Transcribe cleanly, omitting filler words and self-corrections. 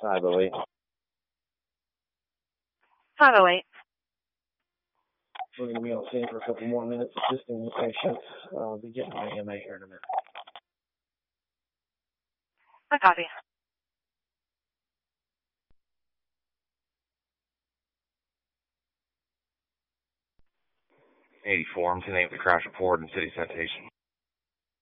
508. 508. We're going to be on scene for a couple more minutes assisting the patient. I'll be getting my MA here in a minute. I copy. 84, I'm sending the crash report and city citation.